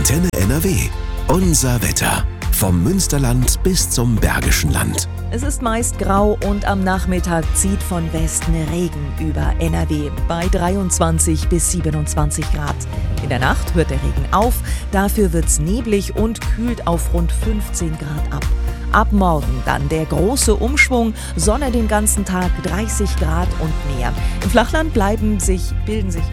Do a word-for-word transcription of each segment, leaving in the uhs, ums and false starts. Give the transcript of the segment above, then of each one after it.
Antenne N R W. Unser Wetter. Vom Münsterland bis zum Bergischen Land. Es ist meist grau und am Nachmittag zieht von Westen Regen über N R W bei dreiundzwanzig bis siebenundzwanzig Grad. In der Nacht hört der Regen auf, dafür wird's neblig und kühlt auf rund fünfzehn Grad ab. Ab morgen dann der große Umschwung, Sonne den ganzen Tag, dreißig Grad und mehr. Im Flachland bleiben sich, bilden sich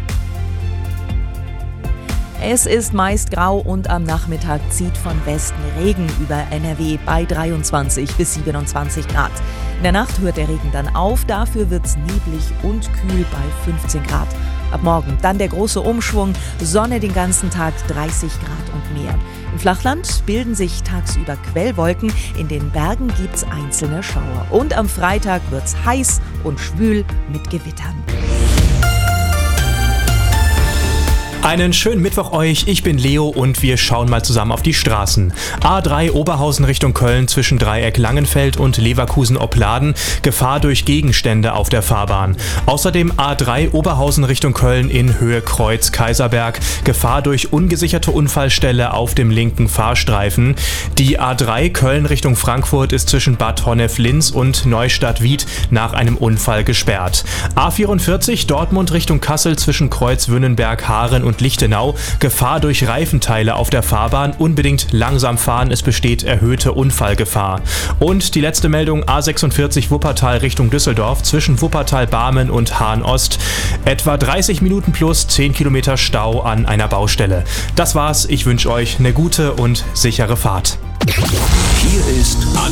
Es ist meist grau und am Nachmittag zieht von Westen Regen über N R W bei dreiundzwanzig bis siebenundzwanzig Grad. In der Nacht hört der Regen dann auf, dafür wird's neblig und kühl bei fünfzehn Grad. Ab morgen dann der große Umschwung, Sonne den ganzen Tag, dreißig Grad und mehr. Im Flachland bilden sich tagsüber Quellwolken, in den Bergen gibt's einzelne Schauer. Und am Freitag wird's heiß und schwül mit Gewittern. Einen schönen Mittwoch euch, ich bin Leo und wir schauen mal zusammen auf die Straßen. A drei Oberhausen Richtung Köln zwischen Dreieck Langenfeld und Leverkusen-Opladen, Gefahr durch Gegenstände auf der Fahrbahn. Außerdem A drei Oberhausen Richtung Köln in Höhe Kreuz Kaiserberg, Gefahr durch ungesicherte Unfallstelle auf dem linken Fahrstreifen. Die A drei Köln Richtung Frankfurt ist zwischen Bad Honnef-Linz und Neustadt-Wied nach einem Unfall gesperrt. A vierundvierzig Dortmund Richtung Kassel zwischen Kreuz Wünnenberg-Haaren und Lichtenau, Gefahr durch Reifenteile auf der Fahrbahn, unbedingt langsam fahren, es besteht erhöhte Unfallgefahr. Und die letzte Meldung, A sechsundvierzig Wuppertal Richtung Düsseldorf zwischen Wuppertal-Barmen und Hahn-Ost, etwa dreißig Minuten plus zehn Kilometer Stau an einer Baustelle. Das war's, ich wünsche euch eine gute und sichere Fahrt. Hier ist